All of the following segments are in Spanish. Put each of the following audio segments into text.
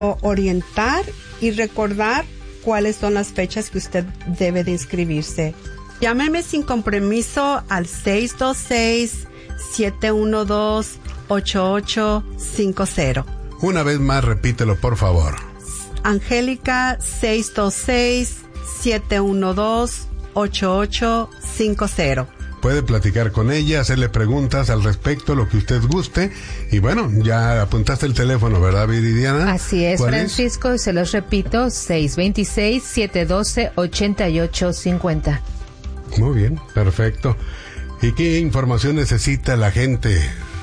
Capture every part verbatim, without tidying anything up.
orientar y recordar cuáles son las fechas que usted debe de inscribirse. Llámeme sin compromiso al seis dos seis, siete uno dos, ocho ocho cinco cero. Una vez más, repítelo, por favor. Angélica, seis dos seis, siete uno dos, ocho ocho cinco cero. Puede platicar con ella, hacerle preguntas al respecto, lo que usted guste. Y bueno, ya apuntaste el teléfono, ¿verdad, Viridiana? Así es, Francisco, es? Se los repito, seis dos seis, siete uno dos, ocho ocho cinco cero. Muy bien, perfecto. ¿Y qué información necesita la gente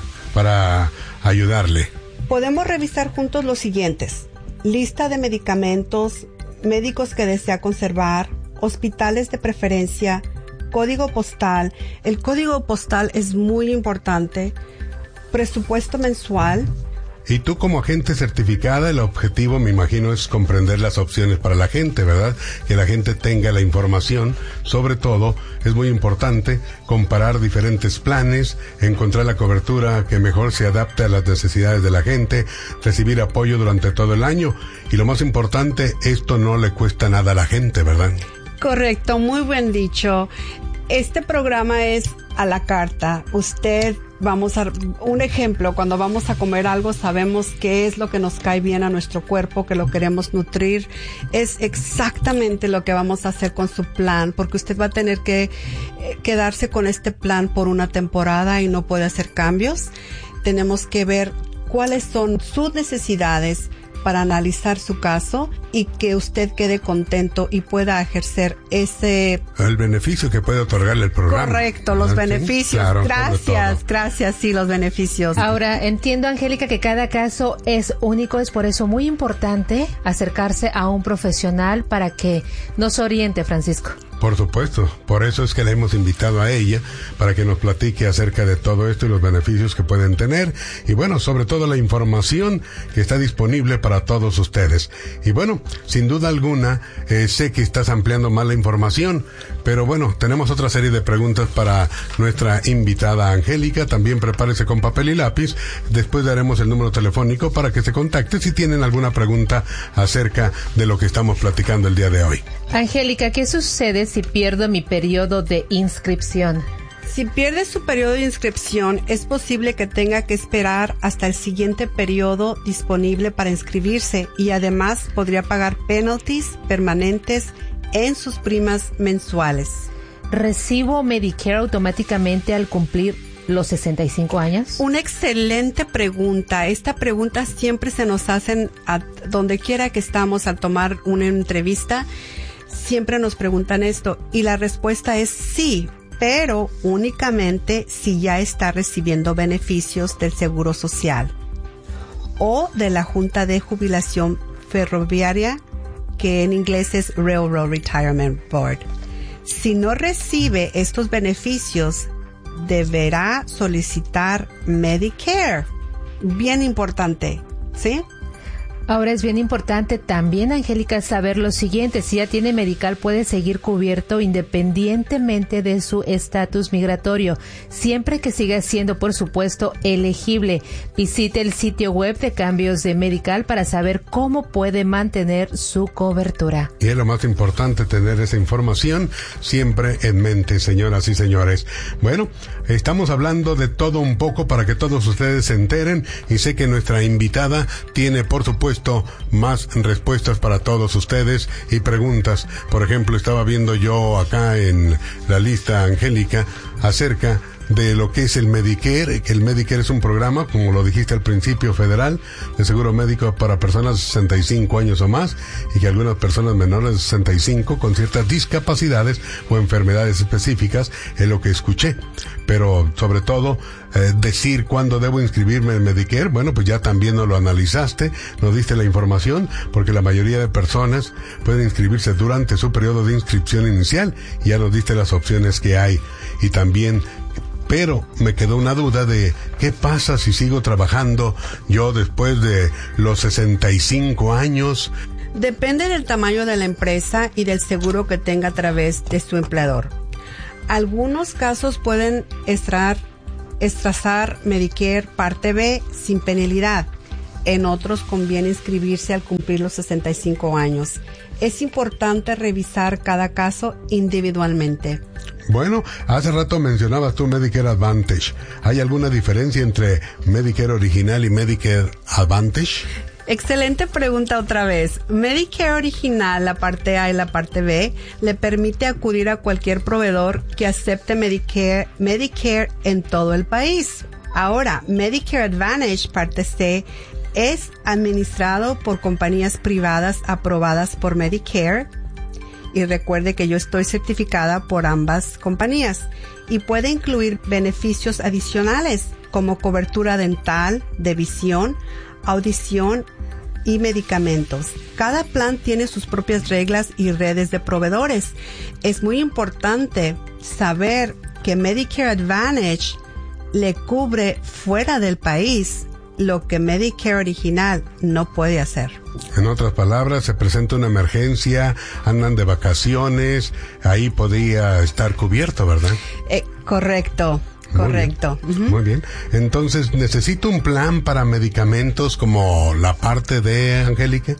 para ayudarle? Podemos revisar juntos los siguientes: lista de medicamentos, médicos que desea conservar, hospitales de preferencia, código postal. El código postal es muy importante. Presupuesto mensual. Y tú, como agente certificada, el objetivo, me imagino, es comprender las opciones para la gente, ¿verdad? Que la gente tenga la información. Sobre todo, es muy importante comparar diferentes planes, encontrar la cobertura que mejor se adapte a las necesidades de la gente, recibir apoyo durante todo el año. Y lo más importante, esto no le cuesta nada a la gente, ¿verdad? Correcto, muy buen dicho. Este programa es a la carta. Usted, vamos a, un ejemplo, cuando vamos a comer algo, sabemos qué es lo que nos cae bien a nuestro cuerpo, que lo queremos nutrir. Es exactamente lo que vamos a hacer con su plan, porque usted va a tener que eh, quedarse con este plan por una temporada y no puede hacer cambios. Tenemos que ver cuáles son sus necesidades para analizar su caso y que usted quede contento y pueda ejercer ese... el beneficio que puede otorgarle el programa. Correcto, los ¿sí? beneficios. Claro, gracias, gracias, sí, los beneficios. Ahora, entiendo, Angélica, que cada caso es único, es por eso muy importante acercarse a un profesional para que nos oriente, Francisco. Por supuesto, por eso es que le hemos invitado a ella, para que nos platique acerca de todo esto y los beneficios que pueden tener, y bueno, sobre todo la información que está disponible para todos ustedes. Y bueno, sin duda alguna, eh, sé que estás ampliando más la información, pero bueno, tenemos otra serie de preguntas para nuestra invitada Angélica. También prepárese con papel y lápiz, después daremos el número telefónico para que se contacte si tienen alguna pregunta acerca de lo que estamos platicando el día de hoy. Angélica, ¿qué sucede si pierdo mi periodo de inscripción? Si pierde su periodo de inscripción, es posible que tenga que esperar hasta el siguiente periodo disponible para inscribirse y además podría pagar penalties permanentes en sus primas mensuales. ¿Recibo Medicare automáticamente al cumplir los sesenta y cinco años? Una excelente pregunta. Esta pregunta siempre se nos hacen a donde quiera que estamos al tomar una entrevista. Siempre nos preguntan esto y la respuesta es sí, pero únicamente si ya está recibiendo beneficios del Seguro Social o de la Junta de Jubilación Ferroviaria, que en inglés es Railroad Retirement Board. Si no recibe estos beneficios, deberá solicitar Medicare. Bien importante, ¿sí? Ahora es bien importante también, Angélica, saber lo siguiente: si ya tiene medical, puede seguir cubierto independientemente de su estatus migratorio, siempre que siga siendo, por supuesto, elegible. Visite el sitio web de cambios de medical para saber cómo puede mantener su cobertura. Y es lo más importante, tener esa información siempre en mente, señoras y señores. Bueno, estamos hablando de todo un poco para que todos ustedes se enteren, y sé que nuestra invitada tiene, por supuesto, más respuestas para todos ustedes y preguntas. Por ejemplo, estaba viendo yo acá en la lista, Angélica, acerca de lo que es el Medicare, que el Medicare es un programa, como lo dijiste al principio, federal, de seguro médico para personas de sesenta y cinco años o más, y que algunas personas menores de sesenta y cinco con ciertas discapacidades o enfermedades específicas, es lo que escuché. Pero sobre todo, eh, decir cuándo debo inscribirme en Medicare, bueno, pues ya también nos lo analizaste, nos diste la información, porque la mayoría de personas pueden inscribirse durante su periodo de inscripción inicial, y ya nos diste las opciones que hay. Y también, pero me quedó una duda de qué pasa si sigo trabajando yo después de los sesenta y cinco años. Depende del tamaño de la empresa y del seguro que tenga a través de su empleador. Algunos casos pueden extraer, extrazar Medicare Parte B sin penalidad. En otros conviene inscribirse al cumplir los sesenta y cinco años. Es importante revisar cada caso individualmente. Bueno, hace rato mencionabas tú Medicare Advantage. ¿Hay alguna diferencia entre Medicare original y Medicare Advantage? Excelente pregunta otra vez. Medicare original, la parte A y la parte B, le permite acudir a cualquier proveedor que acepte Medicare, Medicare en todo el país. Ahora, Medicare Advantage, parte C, es administrado por compañías privadas aprobadas por Medicare. Y recuerde que yo estoy certificada por ambas compañías. Y puede incluir beneficios adicionales como cobertura dental, de visión, audición y medicamentos. Cada plan tiene sus propias reglas y redes de proveedores. Es muy importante saber que Medicare Advantage le cubre fuera del país lo que Medicare original no puede hacer. En otras palabras, se presenta una emergencia, andan de vacaciones, ahí podría estar cubierto, ¿verdad? Eh, correcto. Correcto. Muy bien. Uh-huh. Muy bien. Entonces, ¿necesito un plan para medicamentos como la parte de Angélica?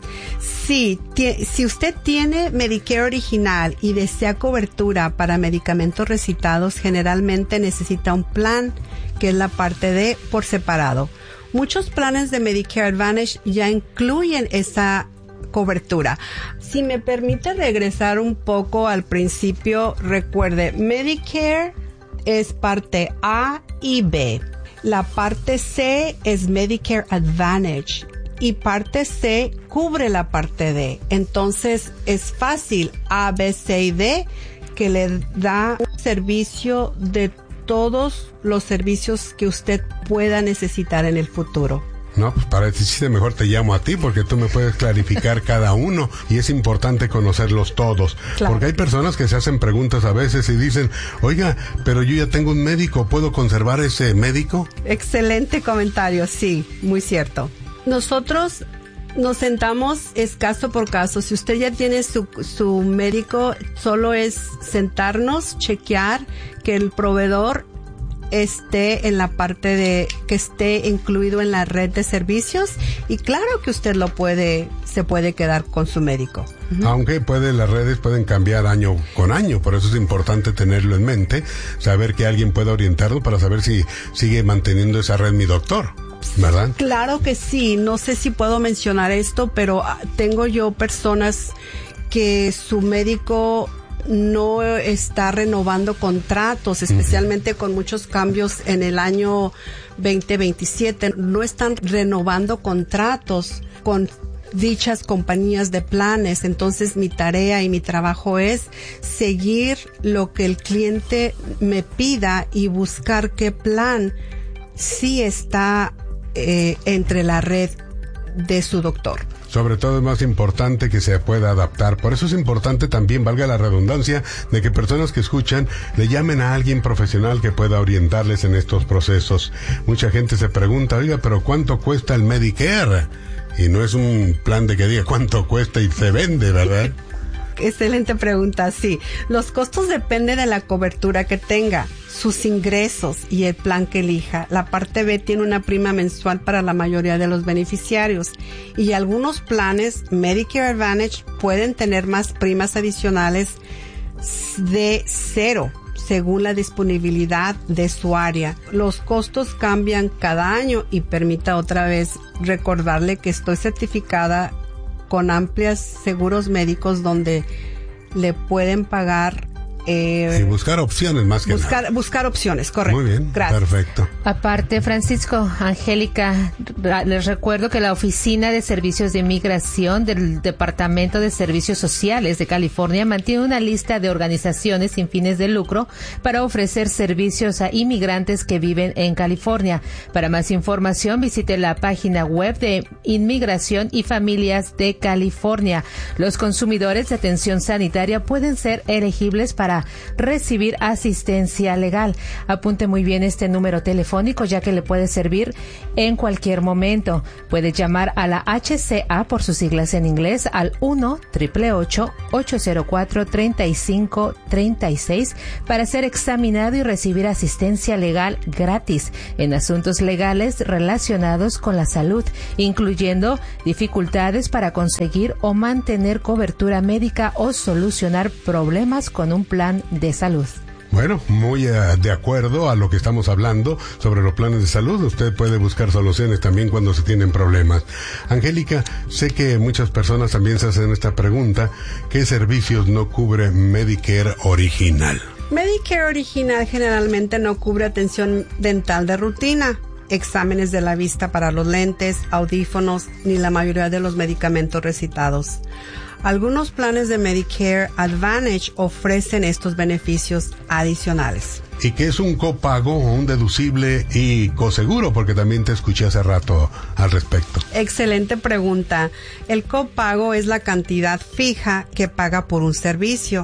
Sí, t- si usted tiene Medicare original y desea cobertura para medicamentos recetados, generalmente necesita un plan que es la parte D por separado. Muchos planes de Medicare Advantage ya incluyen esa cobertura. Si me permite regresar un poco al principio, recuerde, Medicare es parte A y B. La parte C es Medicare Advantage y parte C cubre la parte D. Entonces es fácil, A, B, C y D, que le da un servicio de todos los servicios que usted pueda necesitar en el futuro. No, pues para decirte mejor te llamo a ti porque tú me puedes clarificar cada uno y es importante conocerlos todos. Claro. Porque hay personas que se hacen preguntas a veces y dicen, oiga, pero yo ya tengo un médico, ¿puedo conservar ese médico? Excelente comentario, sí, muy cierto. Nosotros nos sentamos es caso por caso. Si usted ya tiene su, su médico, solo es sentarnos, chequear que el proveedor esté en la parte de que esté incluido en la red de servicios y claro que usted lo puede, se puede quedar con su médico. Uh-huh. Aunque puede, las redes pueden cambiar año con año, por eso es importante tenerlo en mente, saber que alguien pueda orientarlo para saber si sigue manteniendo esa red mi doctor, ¿verdad? Claro que sí, no sé si puedo mencionar esto, pero tengo yo personas que su médico no está renovando contratos, especialmente con muchos cambios en el año veinte veintisiete. No están renovando contratos con dichas compañías de planes. Entonces mi tarea y mi trabajo es seguir lo que el cliente me pida y buscar qué plan sí está eh, entre la red de su doctor. Sobre todo es más importante que se pueda adaptar. Por eso es importante también, valga la redundancia, de que personas que escuchan le llamen a alguien profesional que pueda orientarles en estos procesos. Mucha gente se pregunta, oiga, pero ¿cuánto cuesta el Medicare? Y no es un plan de que diga cuánto cuesta y se vende, ¿verdad? Excelente pregunta, sí. Los costos dependen de la cobertura que tenga, sus ingresos y el plan que elija. La parte B tiene una prima mensual para la mayoría de los beneficiarios y algunos planes Medicare Advantage pueden tener más primas adicionales de cero según la disponibilidad de su área. Los costos cambian cada año y permita otra vez recordarle que estoy certificada con amplios seguros médicos donde le pueden pagar eh, y buscar opciones más que buscar, nada. Buscar opciones, correcto. Muy bien, gracias. Perfecto. Aparte, Francisco, Angélica, les recuerdo que la Oficina de Servicios de Inmigración del Departamento de Servicios Sociales de California mantiene una lista de organizaciones sin fines de lucro para ofrecer servicios a inmigrantes que viven en California. Para más información, visite la página web de Inmigración y Familias de California. Los consumidores de atención sanitaria pueden ser elegibles para para recibir asistencia legal. Apunte muy bien este número telefónico, ya que le puede servir en cualquier momento. Puede llamar a la H C A por sus siglas en inglés al uno, ocho ocho ocho, ocho cero cuatro, tres cinco tres seis para ser examinado y recibir asistencia legal gratis en asuntos legales relacionados con la salud, incluyendo dificultades para conseguir o mantener cobertura médica o solucionar problemas con un plan de salud. Bueno, muy uh, de acuerdo a lo que estamos hablando sobre los planes de salud. Usted puede buscar soluciones también cuando se tienen problemas. Angélica, sé que muchas personas también se hacen esta pregunta: ¿qué servicios no cubre Medicare original? Medicare original generalmente no cubre atención dental de rutina, exámenes de la vista para los lentes, audífonos, ni la mayoría de los medicamentos recetados. Algunos planes de Medicare Advantage ofrecen estos beneficios adicionales. ¿Y qué es un copago o un deducible y coseguro? Porque también te escuché hace rato al respecto. Excelente pregunta. El copago es la cantidad fija que paga por un servicio.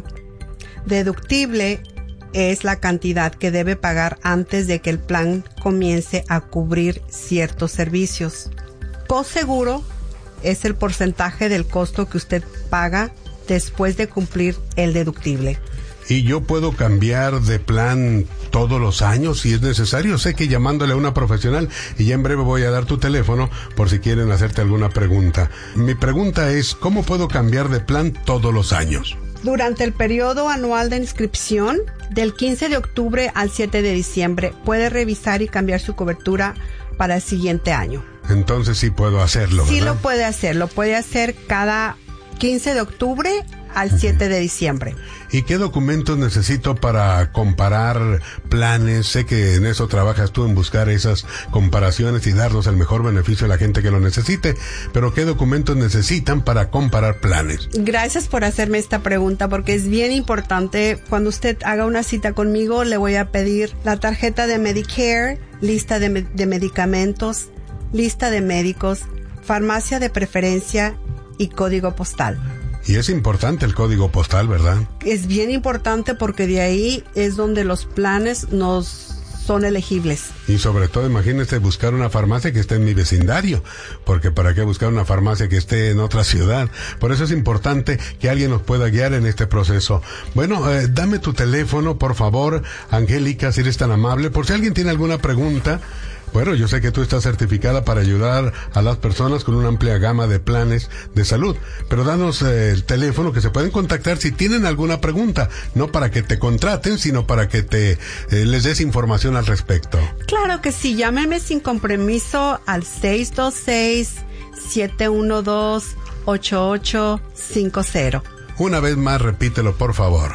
Deductible es la cantidad que debe pagar antes de que el plan comience a cubrir ciertos servicios. Coseguro es el porcentaje del costo que usted paga después de cumplir el deductible. ¿Y yo puedo cambiar de plan todos los años si es necesario? Sé que llamándole a una profesional, y ya en breve voy a dar tu teléfono por si quieren hacerte alguna pregunta. Mi pregunta es, ¿cómo puedo cambiar de plan todos los años? Durante el periodo anual de inscripción, del quince de octubre al siete de diciembre, puede revisar y cambiar su cobertura para el siguiente año. Entonces sí puedo hacerlo, ¿verdad? Sí lo puede hacer, lo puede hacer cada quince de octubre al siete de diciembre. ¿Y qué documentos necesito para comparar planes? Sé que en eso trabajas tú, en buscar esas comparaciones y darnos el mejor beneficio a la gente que lo necesite, pero ¿qué documentos necesitan para comparar planes? Gracias por hacerme esta pregunta, porque es bien importante. Cuando usted haga una cita conmigo, le voy a pedir la tarjeta de Medicare, lista de, me- de medicamentos, lista de médicos, farmacia de preferencia y código postal. Y es importante el código postal, ¿verdad? Es bien importante porque de ahí es donde los planes nos son elegibles. Y sobre todo, imagínese buscar una farmacia que esté en mi vecindario, porque para qué buscar una farmacia que esté en otra ciudad. Por eso es importante que alguien nos pueda guiar en este proceso. Bueno, eh, dame tu teléfono, por favor, Angélica, si eres tan amable, por si alguien tiene alguna pregunta. Bueno, yo sé que tú estás certificada para ayudar a las personas con una amplia gama de planes de salud, pero danos eh, el teléfono que se pueden contactar si tienen alguna pregunta, no para que te contraten, sino para que te eh, les des información al respecto. Claro que sí, llámeme sin compromiso al seis dos seis, siete uno dos, ocho ocho cinco cero. Una vez más, repítelo, por favor.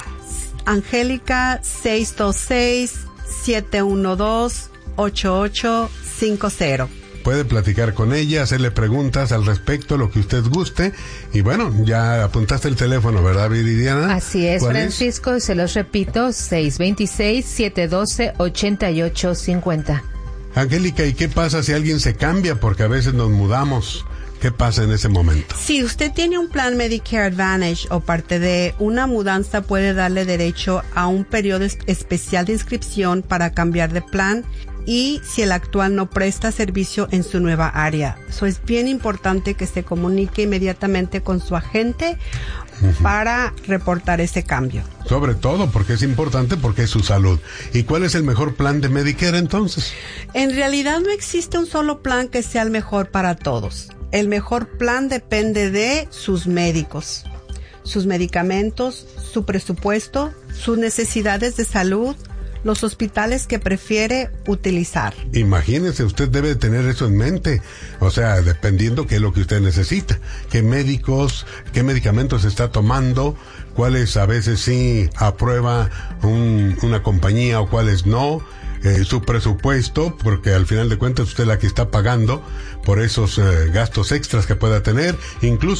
Angélica, seis dos seis, siete uno dos, ocho ocho cinco cero. Puede platicar con ella, hacerle preguntas al respecto, lo que usted guste. Y bueno, ya apuntaste el teléfono, ¿verdad, Viridiana? Así es, Francisco, es? Se los repito, seis dos seis, siete uno dos, ocho ocho cinco cero. Angélica, ¿y qué pasa si alguien se cambia? Porque a veces nos mudamos. ¿Qué pasa en ese momento? Si usted tiene un plan Medicare Advantage o parte de una mudanza, puede darle derecho a un periodo especial de inscripción para cambiar de plan, y si el actual no presta servicio en su nueva área. Eso es bien importante que se comunique inmediatamente con su agente uh-huh. para reportar ese cambio. Sobre todo porque es importante, porque es su salud. ¿Y cuál es el mejor plan de Medicare entonces? En realidad no existe un solo plan que sea el mejor para todos. El mejor plan depende de sus médicos, sus medicamentos, su presupuesto, sus necesidades de salud, los hospitales que prefiere utilizar. Imagínese, usted debe tener eso en mente. O sea, dependiendo qué es lo que usted necesita, qué médicos, qué medicamentos está tomando, cuáles a veces sí aprueba un, una compañía o cuáles no. Eh, su presupuesto, porque al final de cuentas usted es la que está pagando por esos eh, gastos extras que pueda tener, incluso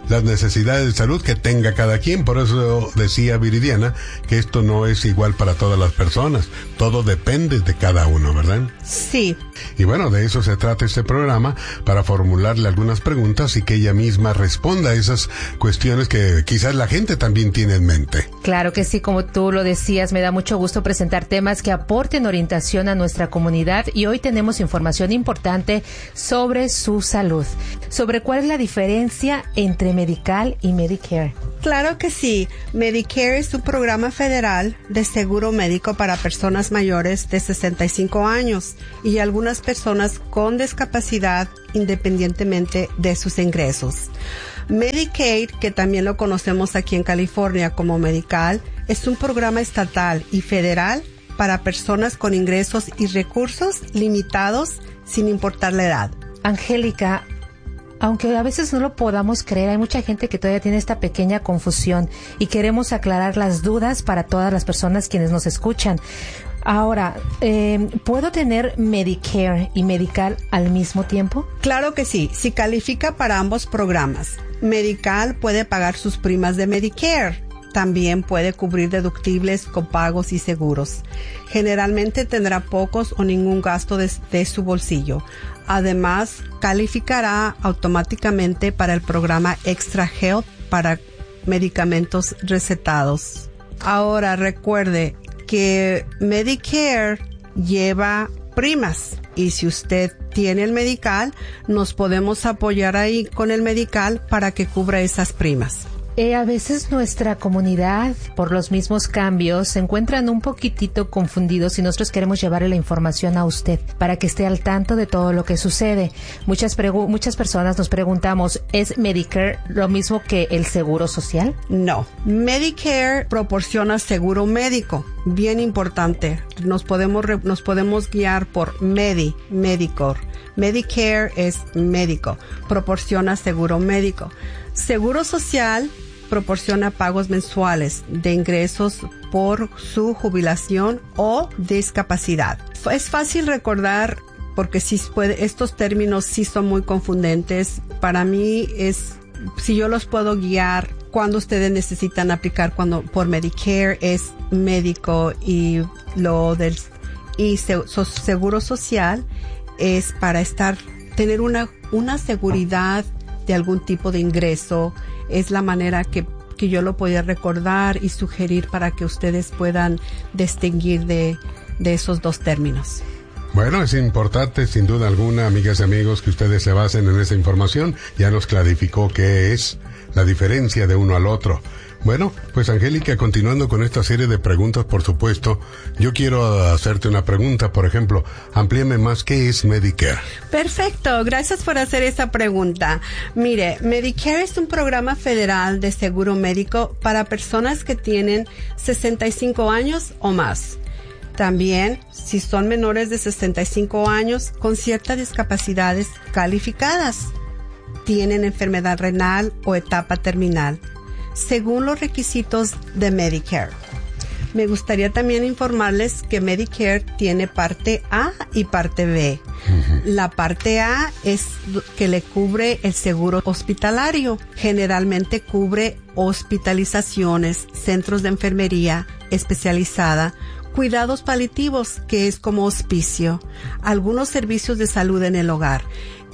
las necesidades de salud que tenga cada quien. Por eso decía Viridiana que esto no es igual para todas las personas. Todo depende de cada uno, ¿verdad? Sí. Y bueno, de eso se trata este programa, para formularle algunas preguntas y que ella misma responda a esas cuestiones que quizás la gente también tiene en mente. Claro que sí, como tú lo decías, me da mucho gusto presentar temas que aporten orientación a nuestra comunidad, y hoy tenemos información importante sobre su salud, sobre cuál es la diferencia entre Medical y Medicare. Claro que sí. Medicare es un programa federal de seguro médico para personas mayores de sesenta y cinco años y algunas personas con discapacidad independientemente de sus ingresos. Medicaid, que también lo conocemos aquí en California como Medical, es un programa estatal y federal para personas con ingresos y recursos limitados sin importar la edad. Angélica, aunque a veces no lo podamos creer, hay mucha gente que todavía tiene esta pequeña confusión y queremos aclarar las dudas para todas las personas quienes nos escuchan. Ahora, eh, ¿puedo tener Medicare y Medical al mismo tiempo? Claro que sí, si califica para ambos programas. Medical puede pagar sus primas de Medicare. También puede cubrir deductibles, copagos y seguros. Generalmente tendrá pocos o ningún gasto de, de su bolsillo. Además, calificará automáticamente para el programa Extra Health para medicamentos recetados. Ahora, recuerde que Medicare lleva primas, y si usted tiene el Medical, nos podemos apoyar ahí con el Medical para que cubra esas primas. Eh, a veces nuestra comunidad, por los mismos cambios, se encuentran un poquitito confundidos y nosotros queremos llevarle la información a usted para que esté al tanto de todo lo que sucede. Muchas, pregu- muchas personas nos preguntamos, ¿es Medicare lo mismo que el seguro social? No. Medicare proporciona seguro médico. Bien importante. Nos podemos, re- nos podemos guiar por Medi, Medicare. Medicare es médico. Proporciona seguro médico. Seguro social proporciona pagos mensuales de ingresos por su jubilación o discapacidad. Es fácil recordar porque sí puede, estos términos sí son muy confundentes. Para mí es, si yo los puedo guiar, cuando ustedes necesitan aplicar cuando por Medicare es médico, y lo del y se, so, seguro social es para estar tener una una seguridad de algún tipo de ingreso. Es la manera que, que yo lo podía recordar y sugerir para que ustedes puedan distinguir de, de esos dos términos. Bueno, es importante, sin duda alguna, amigas y amigos, que ustedes se basen en esa información. Ya nos clarificó qué es la diferencia de uno al otro. Bueno, pues Angélica, continuando con esta serie de preguntas, por supuesto, yo quiero hacerte una pregunta. Por ejemplo, amplíame más, ¿qué es Medicare? Perfecto, gracias por hacer esa pregunta. Mire, Medicare es un programa federal de seguro médico para personas que tienen sesenta y cinco años o más. También, si son menores de sesenta y cinco años con ciertas discapacidades calificadas, tienen enfermedad renal o etapa terminal, según los requisitos de Medicare. Me gustaría también informarles que Medicare tiene parte A y parte B. Uh-huh. La parte A es que le cubre el seguro hospitalario. Generalmente cubre hospitalizaciones, centros de enfermería especializada, cuidados paliativos, que es como hospicio, algunos servicios de salud en el hogar.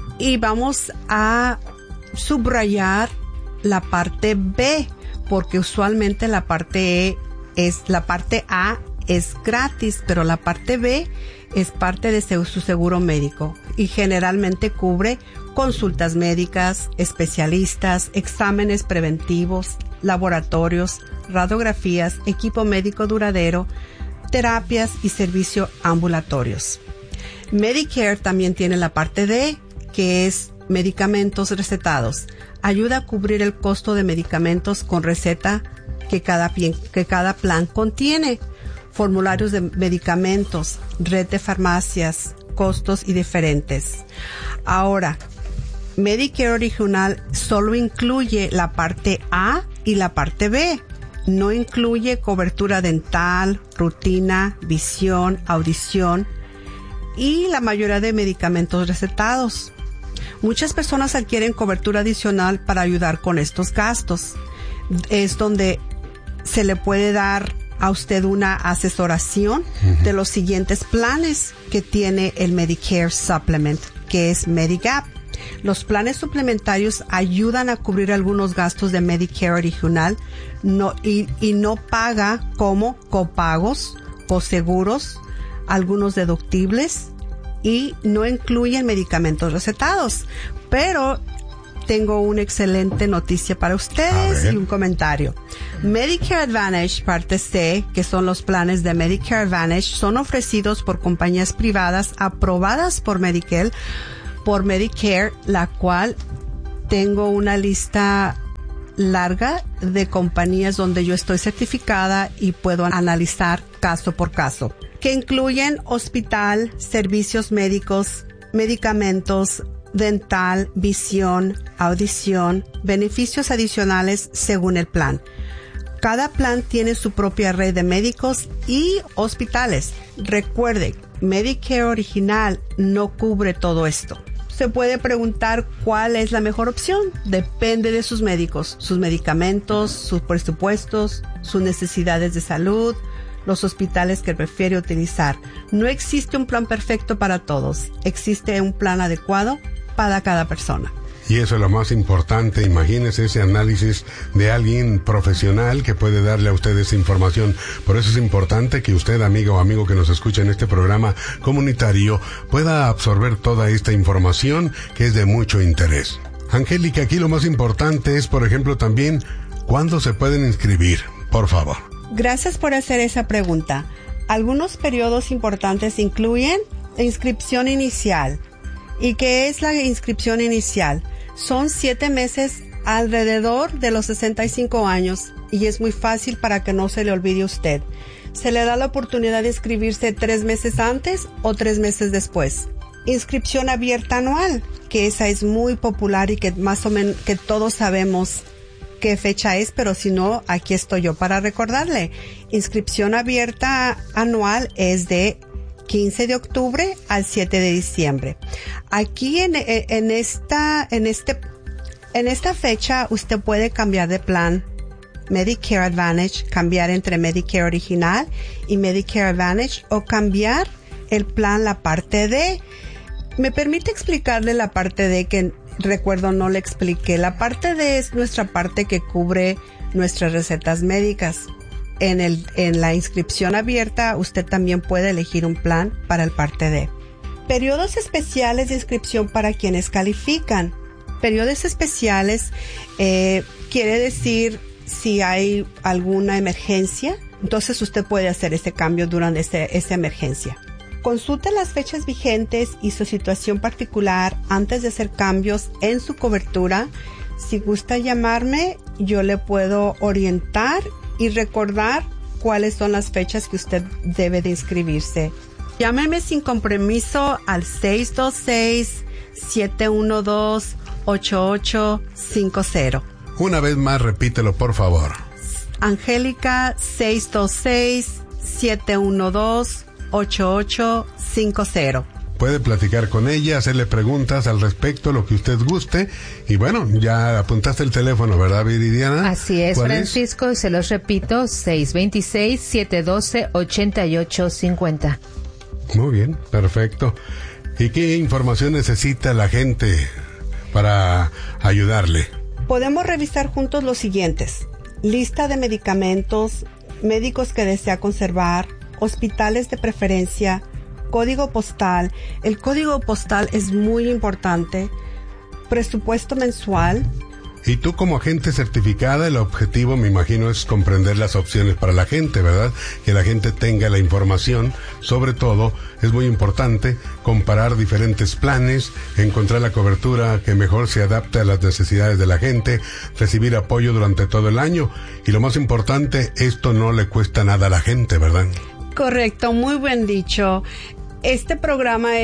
Y vamos a subrayar la parte B, porque usualmente la parte E es, la parte A es gratis, pero la parte B es parte de su seguro médico y generalmente cubre consultas médicas, especialistas, exámenes preventivos, laboratorios, radiografías, equipo médico duradero, terapias y servicios ambulatorios. Medicare también tiene la parte D, que es medicamentos recetados. Ayuda a cubrir el costo de medicamentos con receta que cada, que cada plan contiene, formularios de medicamentos, red de farmacias, costos y diferentes. Ahora, Medicare original solo incluye la parte A y la parte B. No incluye cobertura dental, rutina, visión, audición y la mayoría de medicamentos recetados. Muchas personas adquieren cobertura adicional para ayudar con estos gastos. Es donde se le puede dar a usted una asesoración uh-huh. de los siguientes planes que tiene el Medicare Supplement, que es Medigap. Los planes suplementarios ayudan a cubrir algunos gastos de Medicare original no, y, y no paga como copagos, coseguros, algunos deductibles y no incluyen medicamentos recetados. Pero tengo una excelente noticia para ustedes y un comentario. Medicare Advantage Parte C, que son los planes de Medicare Advantage, son ofrecidos por compañías privadas aprobadas por Medicare, por Medicare, la cual tengo una lista larga de compañías donde yo estoy certificada y puedo analizar caso por caso, que incluyen hospital, servicios médicos, medicamentos, dental, visión, audición, beneficios adicionales según el plan. Cada plan tiene su propia red de médicos y hospitales. Recuerde, Medicare original no cubre todo esto. Se puede preguntar cuál es la mejor opción. Depende de sus médicos, sus medicamentos, sus presupuestos, sus necesidades de salud, los hospitales que prefiere utilizar. No existe un plan perfecto para todos. Existe un plan adecuado para cada persona. Y eso es lo más importante. Imagínese ese análisis de alguien profesional que puede darle a usted esa información. Por eso es importante que usted, amigo o amigo que nos escucha en este programa comunitario, pueda absorber toda esta información que es de mucho interés. Angélica, aquí lo más importante es, por ejemplo, también, ¿cuándo se pueden inscribir? Por favor. Gracias por hacer esa pregunta. Algunos periodos importantes incluyen inscripción inicial. ¿Y qué es la inscripción inicial? Son siete meses alrededor de los sesenta y cinco años y es muy fácil para que no se le olvide a usted. Se le da la oportunidad de inscribirse tres meses antes o tres meses después. Inscripción abierta anual, que esa es muy popular y que más o menos que todos sabemos qué fecha es, pero si no, aquí estoy yo para recordarle. Inscripción abierta anual es de quince de octubre al siete de diciembre. Aquí en, en esta, en este, en esta fecha usted puede cambiar de plan Medicare Advantage, cambiar entre Medicare original y Medicare Advantage o cambiar el plan la parte D. ¿Me permite explicarle la parte D que recuerdo no le expliqué? La parte D es nuestra parte que cubre nuestras recetas médicas. En el, en la inscripción abierta, usted también puede elegir un plan para el parte D. Periodos especiales de inscripción para quienes califican. Periodos especiales eh, quiere decir si hay alguna emergencia, entonces usted puede hacer ese cambio durante ese, esa emergencia. Consulte las fechas vigentes y su situación particular antes de hacer cambios en su cobertura. Si gusta llamarme, yo le puedo orientar y recordar cuáles son las fechas que usted debe de inscribirse. Llámeme sin compromiso al seis dos seis, siete uno dos, ocho ocho cinco cero. Una vez más, repítelo, por favor. Angélica, seis dos seis, siete uno dos, ocho ocho cinco cero. Puede platicar con ella, hacerle preguntas al respecto, lo que usted guste. Y bueno, ya apuntaste el teléfono, ¿verdad, Viridiana? Así es, Francisco, es? Se los repito, seis dos seis, siete uno dos, ocho ocho cinco cero. Muy bien, perfecto. ¿Y qué información necesita la gente para ayudarle? Podemos revisar juntos los siguientes: lista de medicamentos, médicos que desea conservar, hospitales de preferencia, código postal. El código postal es muy importante. Presupuesto mensual. Y tú, como agente certificada, el objetivo, me imagino, es comprender las opciones para la gente, ¿verdad? Que la gente tenga la información. Sobre todo, es muy importante comparar diferentes planes, encontrar la cobertura que mejor se adapte a las necesidades de la gente, recibir apoyo durante todo el año. Y lo más importante, esto no le cuesta nada a la gente, ¿verdad? Correcto, muy buen dicho. Este programa es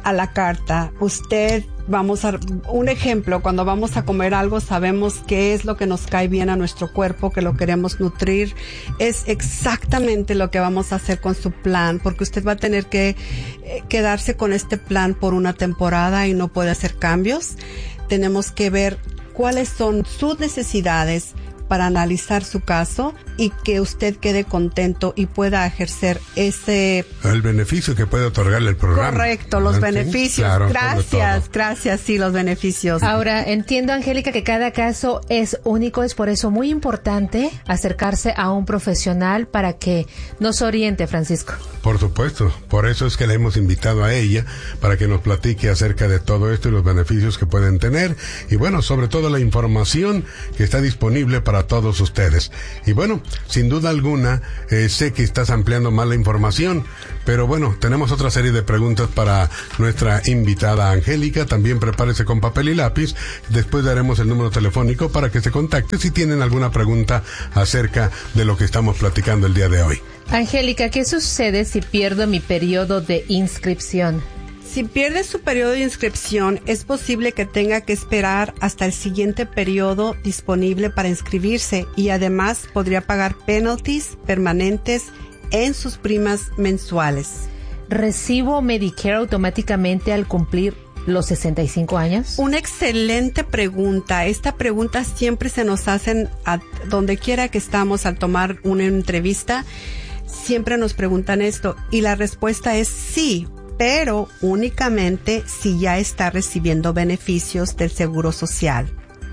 a la carta. Usted, vamos a, un ejemplo, cuando vamos a comer algo, sabemos qué es lo que nos cae bien a nuestro cuerpo, que lo queremos nutrir. Es exactamente lo que vamos a hacer con su plan, porque usted va a tener que eh, quedarse con este plan por una temporada y no puede hacer cambios. Tenemos que ver cuáles son sus necesidades para analizar su caso y que usted quede contento y pueda ejercer ese... El beneficio que puede otorgarle el programa. Correcto, los ¿Sí? beneficios. Claro, gracias, gracias, sí, los beneficios. Ahora, entiendo, Angélica, que cada caso es único, es por eso muy importante acercarse a un profesional para que nos oriente, Francisco. Por supuesto, por eso es que le hemos invitado a ella, para que nos platique acerca de todo esto y los beneficios que pueden tener, y bueno, sobre todo la información que está disponible para todos ustedes. Y bueno, sin duda alguna, eh, sé que estás ampliando más la información, pero bueno, tenemos otra serie de preguntas para nuestra invitada Angélica. También prepárese con papel y lápiz, después daremos el número telefónico para que se contacte si tienen alguna pregunta acerca de lo que estamos platicando el día de hoy. Angélica, ¿qué sucede si pierdo mi periodo de inscripción? Si pierde su periodo de inscripción, es posible que tenga que esperar hasta el siguiente periodo disponible para inscribirse y además podría pagar penalties permanentes en sus primas mensuales. ¿Recibo Medicare automáticamente al cumplir los sesenta y cinco años? Una excelente pregunta. Esta pregunta siempre se nos hacen a donde quiera que estamos al tomar una entrevista. Siempre nos preguntan esto y la respuesta es sí, pero únicamente si ya está recibiendo beneficios del Seguro Social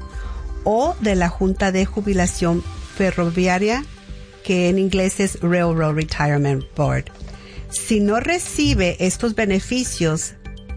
o de la Junta de Jubilación Ferroviaria, que en inglés es Railroad Retirement Board. Si no recibe estos beneficios,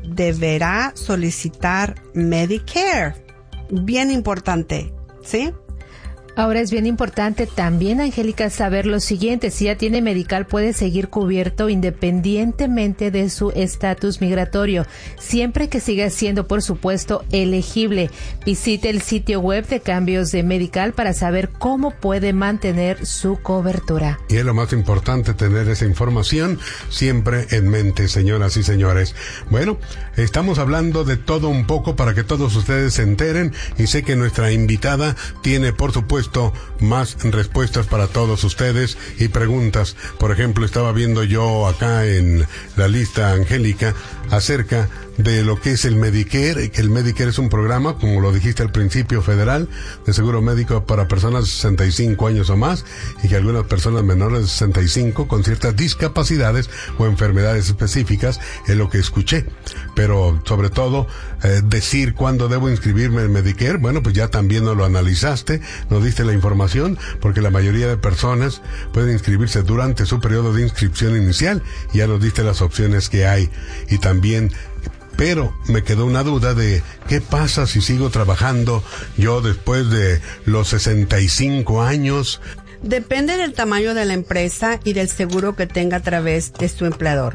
deberá solicitar Medicare. Bien importante, ¿sí? Ahora es bien importante también, Angélica, saber lo siguiente. Si ya tiene medical, puede seguir cubierto independientemente de su estatus migratorio, siempre que siga siendo, por supuesto, elegible. Visite el sitio web de cambios de medical para saber cómo puede mantener su cobertura. Y es lo más importante, tener esa información siempre en mente, señoras y señores. Bueno, estamos hablando de todo un poco para que todos ustedes se enteren, y sé que nuestra invitada tiene, por supuesto, más respuestas para todos ustedes y preguntas. Por ejemplo, estaba viendo yo acá en la lista, Angélica, acerca de lo que es el Medicare, que el Medicare es un programa, como lo dijiste al principio, federal, de seguro médico para personas de sesenta y cinco años o más, y que algunas personas menores de sesenta y cinco con ciertas discapacidades o enfermedades específicas, es lo que escuché. Pero sobre todo, eh, decir cuándo debo inscribirme en Medicare, bueno, pues ya también nos lo analizaste, nos diste la información, porque la mayoría de personas pueden inscribirse durante su periodo de inscripción inicial, y ya nos diste las opciones que hay. Y también, pero me quedó una duda de qué pasa si sigo trabajando yo después de los sesenta y cinco años. Depende del tamaño de la empresa y del seguro que tenga a través de su empleador.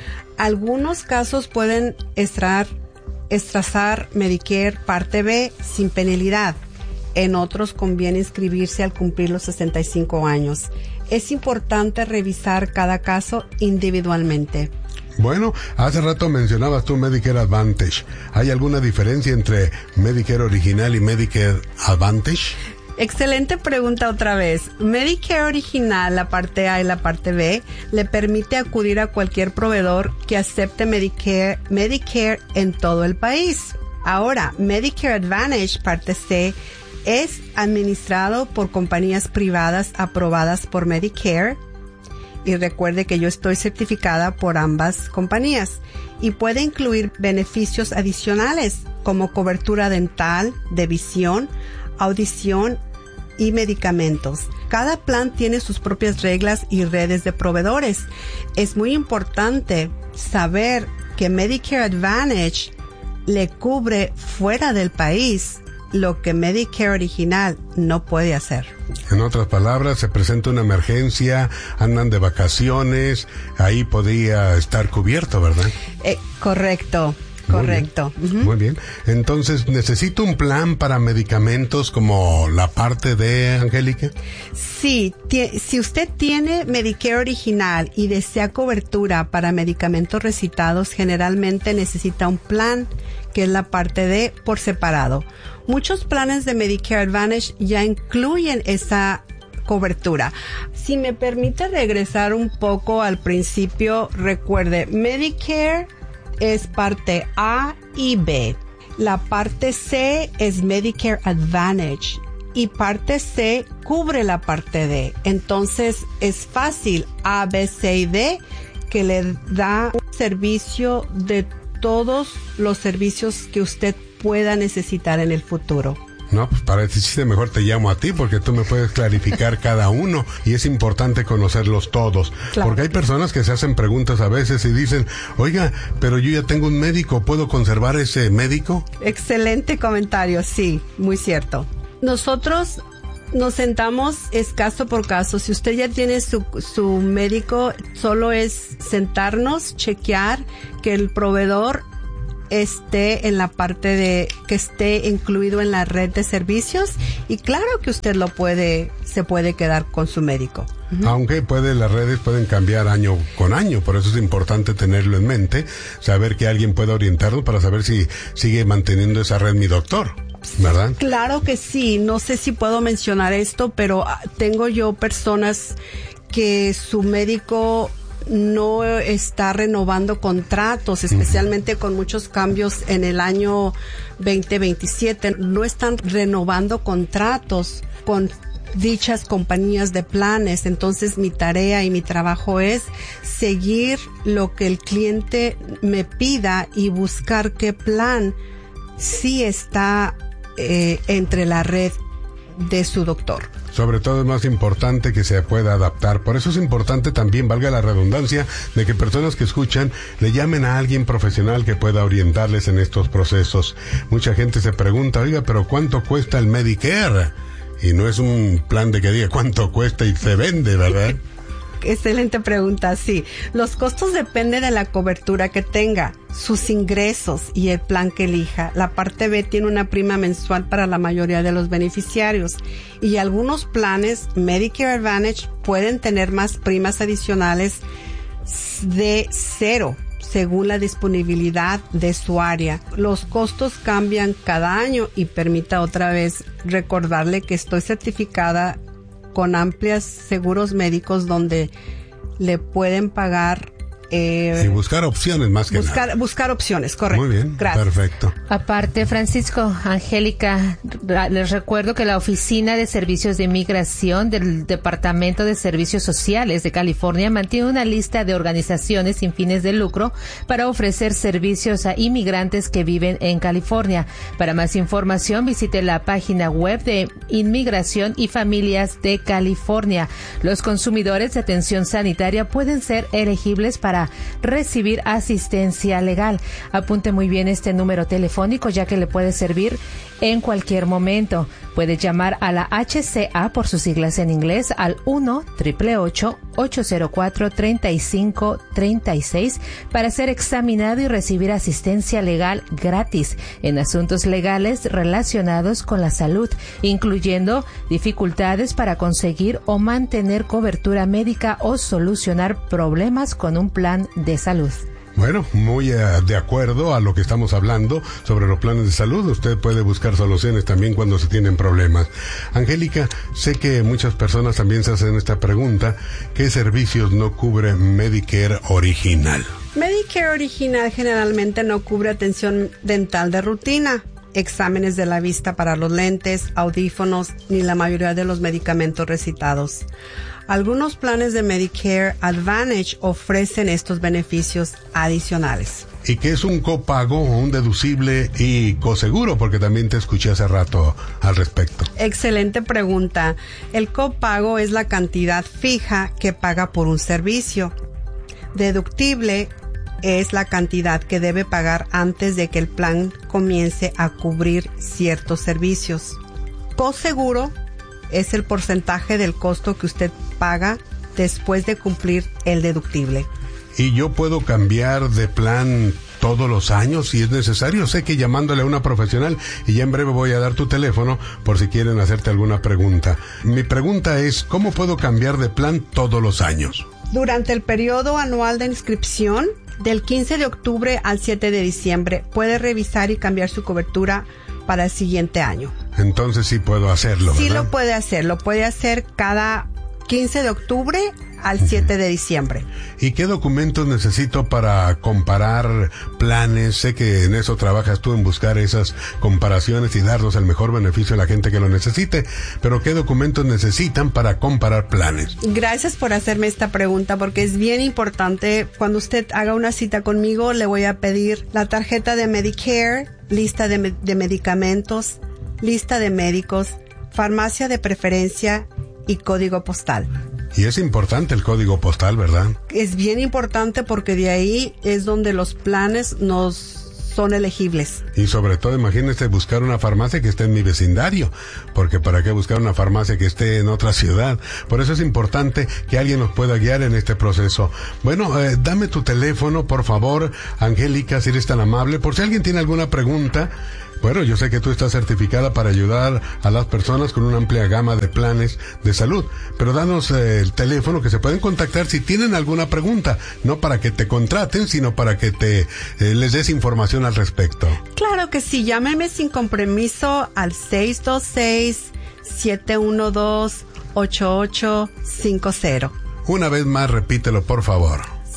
Algunos casos pueden extraer, extrazar Medicare Parte B sin penalidad. En otros conviene inscribirse al cumplir los sesenta y cinco años. Es importante revisar cada caso individualmente. Bueno, hace rato mencionabas tú Medicare Advantage. ¿Hay alguna diferencia entre Medicare original y Medicare Advantage? Excelente pregunta otra vez. Medicare original, la parte A y la parte B, le permite acudir a cualquier proveedor que acepte Medicare, Medicare en todo el país. Ahora, Medicare Advantage, parte C, es administrado por compañías privadas aprobadas por Medicare. Y recuerde que yo estoy certificada por ambas compañías y puede incluir beneficios adicionales como cobertura dental, de visión, audición y medicamentos. Cada plan tiene sus propias reglas y redes de proveedores. Es muy importante saber que Medicare Advantage le cubre fuera del país lo que Medicare original no puede hacer. En otras palabras, se presenta una emergencia, andan de vacaciones, ahí podría estar cubierto, ¿verdad? Eh, correcto. Correcto. Muy bien. Uh-huh. Muy bien. Entonces, ¿necesito un plan para medicamentos como la parte de Angélica? Sí, t- si usted tiene Medicare original y desea cobertura para medicamentos recetados, generalmente necesita un plan, que es la parte D, por separado. Muchos planes de Medicare Advantage ya incluyen esa cobertura. Si me permite regresar un poco al principio, recuerde, Medicare es parte A y B. La parte C es Medicare Advantage y parte C cubre la parte D. Entonces es fácil, A, B, C y D, que le da un servicio de todos los servicios que usted pueda necesitar en el futuro. No, pues para este chiste mejor te llamo a ti, porque tú me puedes clarificar cada uno y es importante conocerlos todos. Claro. Porque hay personas que se hacen preguntas a veces y dicen, oiga, pero yo ya tengo un médico, ¿puedo conservar ese médico? Excelente comentario, sí, muy cierto. Nosotros nos sentamos es caso por caso. Si usted ya tiene su, su médico, solo es sentarnos, chequear que el proveedor esté en la parte de que esté incluido en la red de servicios y claro que usted lo puede, se puede quedar con su médico. Uh-huh. Aunque puede, las redes pueden cambiar año con año, por eso es importante tenerlo en mente, saber que alguien puede orientarnos para saber si sigue manteniendo esa red mi doctor, ¿verdad? Claro que sí, no sé si puedo mencionar esto, pero tengo yo personas que su médico no está renovando contratos, especialmente con muchos cambios en el año veinte veintisiete. No están renovando contratos con dichas compañías de planes. Entonces mi tarea y mi trabajo es seguir lo que el cliente me pida y buscar qué plan sí está eh, entre la red de su doctor. Sobre todo es más importante que se pueda adaptar. Por eso es importante también, valga la redundancia, de que personas que escuchan le llamen a alguien profesional que pueda orientarles en estos procesos. Mucha gente se pregunta, oiga, pero ¿cuánto cuesta el Medicare? Y no es un plan de que diga cuánto cuesta y se vende, ¿verdad? Excelente pregunta, sí. Los costos dependen de la cobertura que tenga, sus ingresos y el plan que elija. La parte B tiene una prima mensual para la mayoría de los beneficiarios y algunos planes Medicare Advantage pueden tener más primas adicionales de cero según la disponibilidad de su área. Los costos cambian cada año y permita otra vez recordarle que estoy certificada con amplios seguros médicos donde le pueden pagar Eh, y buscar opciones más que buscar, nada. Buscar opciones, correcto. Muy bien, gracias. Perfecto. Aparte, Francisco, Angélica, les recuerdo que la Oficina de Servicios de Inmigración del Departamento de Servicios Sociales de California mantiene una lista de organizaciones sin fines de lucro para ofrecer servicios a inmigrantes que viven en California. Para más información, visite la página web de Inmigración y Familias de California. Los consumidores de atención sanitaria pueden ser elegibles para recibir asistencia legal. Apunte muy bien este número telefónico ya que le puede servir en cualquier momento. Puede llamar a la H C A por sus siglas en inglés al uno, ocho ocho ocho, ocho cero cuatro, tres cinco tres seis para ser examinado y recibir asistencia legal gratis en asuntos legales relacionados con la salud, incluyendo dificultades para conseguir o mantener cobertura médica o solucionar problemas con un plan de salud. Bueno, muy uh, de acuerdo a lo que estamos hablando sobre los planes de salud. Usted puede buscar soluciones también cuando se tienen problemas. Angélica, sé que muchas personas también se hacen esta pregunta. ¿Qué servicios no cubre Medicare original? Medicare original generalmente no cubre atención dental de rutina, exámenes de la vista para los lentes, audífonos, ni la mayoría de los medicamentos recetados. Algunos planes de Medicare Advantage ofrecen estos beneficios adicionales. ¿Y qué es un copago, un deducible y coseguro? Porque también te escuché hace rato al respecto. Excelente pregunta. El copago es la cantidad fija que paga por un servicio. Deductible es la cantidad que debe pagar antes de que el plan comience a cubrir ciertos servicios. Coseguro es el porcentaje del costo que usted paga después de cumplir el deductible. ¿Y yo puedo cambiar de plan todos los años si es necesario. Sé que llamándole a una profesional, y ya en breve voy a dar tu teléfono por si quieren hacerte alguna pregunta. Mi pregunta es, ¿cómo puedo cambiar de plan todos los años? Durante el periodo anual de inscripción, del quince de octubre al siete de diciembre, puede revisar y cambiar su cobertura para el siguiente año. Entonces sí puedo hacerlo, ¿verdad? Sí lo puede hacer, lo puede hacer cada quince de octubre al siete de diciembre. ¿Y qué documentos necesito para comparar planes? Sé que en eso trabajas tú, en buscar esas comparaciones y darnos el mejor beneficio a la gente que lo necesite, pero ¿qué documentos necesitan para comparar planes? Gracias por hacerme esta pregunta, porque es bien importante. Cuando usted haga una cita conmigo, le voy a pedir la tarjeta de Medicare, lista de, me- de medicamentos, lista de médicos, farmacia de preferencia y código postal. Y es importante el código postal, ¿verdad? Es bien importante porque de ahí es donde los planes nos son elegibles. Y sobre todo, imagínese buscar una farmacia que esté en mi vecindario, porque para qué buscar una farmacia que esté en otra ciudad. Por eso es importante que alguien nos pueda guiar en este proceso. Bueno, eh, dame tu teléfono, por favor, Angélica, si eres tan amable, por si alguien tiene alguna pregunta. Bueno, yo sé que tú estás certificada para ayudar a las personas con una amplia gama de planes de salud, pero danos eh, el teléfono que se pueden contactar si tienen alguna pregunta, no para que te contraten, sino para que te eh, les des información al respecto. Claro que sí, llámeme sin compromiso al seis dos seis, siete uno dos, ocho ocho cinco cero. Una vez más, repítelo, por favor.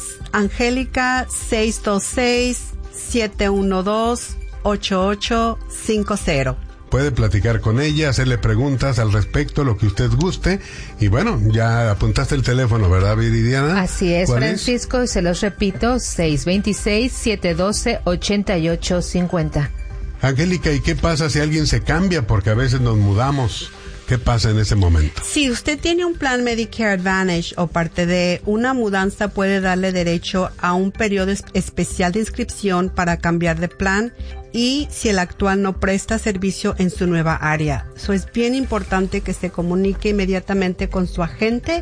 Angélica, seis dos seis, siete uno dos, ocho ocho cinco cero. Puede platicar con ella, hacerle preguntas al respecto, lo que usted guste. Y bueno, ya apuntaste el teléfono, ¿verdad, Viridiana? Así es, ¿Cuál Francisco, y se los repito, seis dos seis, siete uno dos, ocho ocho cinco cero. Angélica, ¿y qué pasa si alguien se cambia? Porque a veces nos mudamos. ¿Qué pasa en ese momento? Si usted tiene un plan Medicare Advantage o parte de una mudanza, puede darle derecho a un periodo es- especial de inscripción para cambiar de plan, y si el actual no presta servicio en su nueva área. Eso es bien importante que se comunique inmediatamente con su agente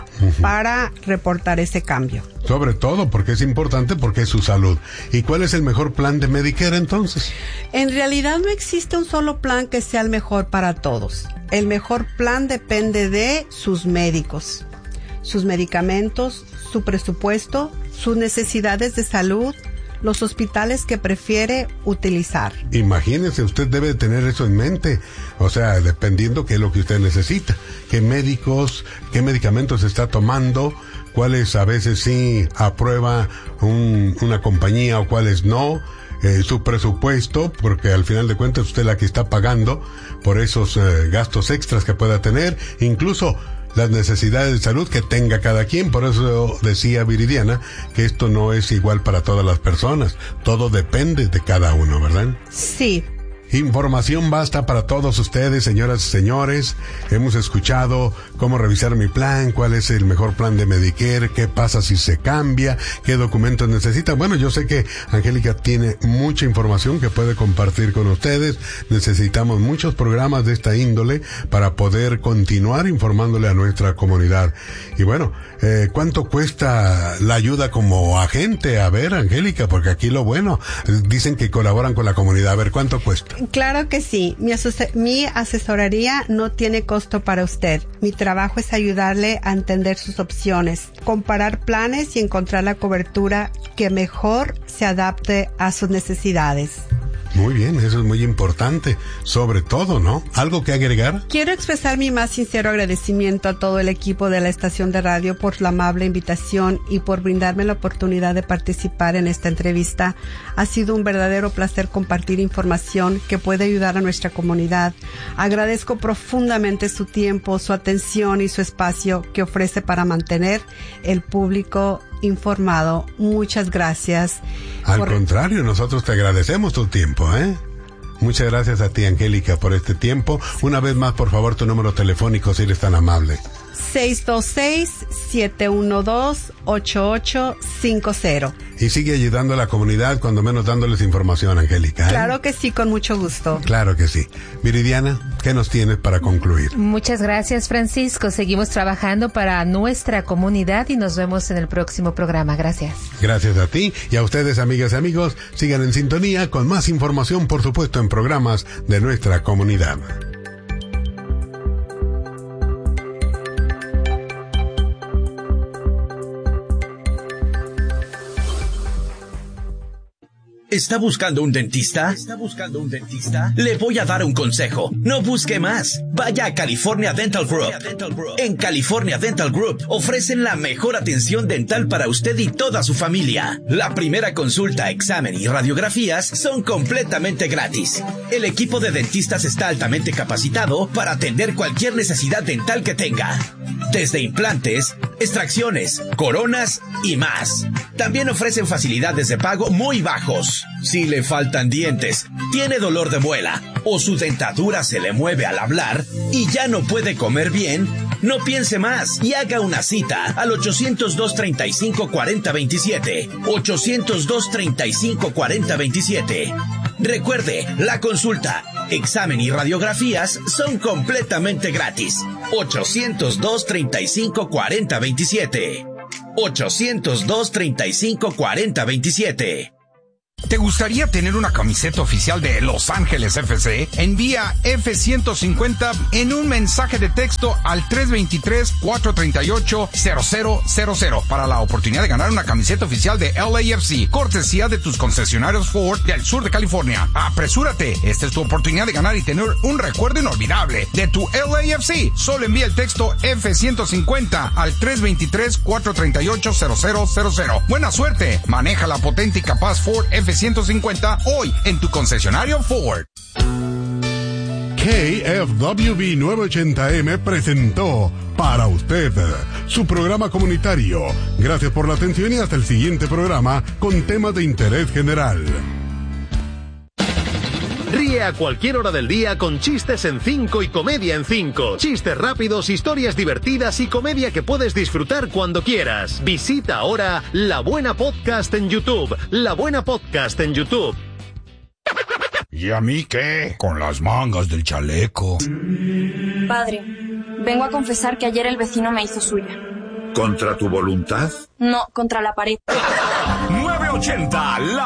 para reportar ese cambio. Sobre todo porque es importante, porque es su salud. ¿Y cuál es el mejor plan de Medicare entonces? En realidad no existe un solo plan que sea el mejor para todos. El mejor plan depende de sus médicos, sus medicamentos, su presupuesto, sus necesidades de salud, los hospitales que prefiere utilizar. Imagínese, usted debe tener eso en mente. O sea, dependiendo qué es lo que usted necesita. ¿Qué médicos, qué medicamentos está tomando? ¿Cuáles a veces sí aprueba un, una compañía o cuáles no? Eh, su presupuesto, porque al final de cuentas usted es la que está pagando por esos eh, gastos extras que pueda tener. Incluso las necesidades de salud que tenga cada quien. Por eso decía Viridiana que esto no es igual para todas las personas. Todo depende de cada uno, ¿verdad? Sí. Información basta para todos ustedes, señoras y señores. Hemos escuchado cómo revisar mi plan, cuál es el mejor plan de Medicare, qué pasa si se cambia, qué documentos necesita. Bueno, yo sé que Angélica tiene mucha información que puede compartir con ustedes. Necesitamos muchos programas de esta índole para poder continuar informándole a nuestra comunidad. Y bueno, eh, ¿cuánto cuesta la ayuda como agente? A ver, Angélica, porque aquí lo bueno, dicen que colaboran con la comunidad. A ver, ¿cuánto cuesta? Claro que sí. Mi, ases- mi asesoría no tiene costo para usted. Mi trabajo es ayudarle a entender sus opciones, comparar planes y encontrar la cobertura que mejor se adapte a sus necesidades. Muy bien, eso es muy importante, sobre todo, ¿no? ¿Algo que agregar? Quiero expresar mi más sincero agradecimiento a todo el equipo de la estación de radio por la amable invitación y por brindarme la oportunidad de participar en esta entrevista. Ha sido un verdadero placer compartir información que puede ayudar a nuestra comunidad. Agradezco profundamente su tiempo, su atención y su espacio que ofrece para mantener el público informado. Muchas gracias. Al por... contrario, nosotros te agradecemos tu tiempo, ¿eh? Muchas gracias a ti, Angélica, por este tiempo. Una vez más, por favor, tu número telefónico, si eres tan amable. seis dos seis, siete uno dos, ocho ocho cinco cero. Y sigue ayudando a la comunidad, cuando menos dándoles información, Angélica, ¿eh? Claro que sí, con mucho gusto. Claro que sí. Viridiana, ¿qué ¿qué nos tienes para concluir? Muchas gracias, Francisco. Seguimos trabajando para nuestra comunidad y nos vemos en el próximo programa. Gracias. Gracias a ti y a ustedes, amigas y amigos. Sigan en sintonía con más información, por supuesto, en programas de nuestra comunidad. ¿Está buscando un dentista? ¿Está buscando un dentista? Le voy a dar un consejo. No busque más. Vaya a California Dental Group. En California Dental Group ofrecen la mejor atención dental para usted y toda su familia. La primera consulta, examen y radiografías son completamente gratis. El equipo de dentistas está altamente capacitado para atender cualquier necesidad dental que tenga. Desde implantes, extracciones, coronas y más. También ofrecen facilidades de pago muy bajos. Si le faltan dientes, tiene dolor de muela o su dentadura se le mueve al hablar y ya no puede comer bien, no piense más y haga una cita al ochocientos dos, treinta y cinco, cuarenta, veintisiete. ochocientos dos, treinta y cinco, cuarenta, veintisiete. Recuerde, la consulta, examen y radiografías son completamente gratis. ochocientos dos, treinta y cinco, cuarenta, veintisiete. ochocientos dos, treinta y cinco, cuarenta, veintisiete. ¿Te gustaría tener una camiseta oficial de Los Ángeles F C? Envía F ciento cincuenta en un mensaje de texto al tres dos tres, cuatro tres ocho, cero cero cero cero para la oportunidad de ganar una camiseta oficial de L A F C, cortesía de tus concesionarios Ford del sur de California. ¡Apresúrate! Esta es tu oportunidad de ganar y tener un recuerdo inolvidable de tu L A F C. Solo envía el texto F ciento cincuenta al tres dos tres, cuatro tres ocho, cero cero cero cero. ¡Buena suerte! Maneja la potente y capaz Ford F ciento cincuenta hoy en tu concesionario Ford. K F W B novecientos ochenta M presentó Para Usted, su programa comunitario. Gracias por la atención y hasta el siguiente programa con temas de interés general. Ríe a cualquier hora del día con Chistes en cinco y Comedia en cinco. Chistes rápidos, historias divertidas y comedia que puedes disfrutar cuando quieras. Visita ahora La Buena Podcast en YouTube. La Buena Podcast en YouTube. ¿Y a mí qué? Con las mangas del chaleco. Padre, vengo a confesar que ayer el vecino me hizo suya. ¿Contra tu voluntad? No, contra la pared. nueve ochenta, la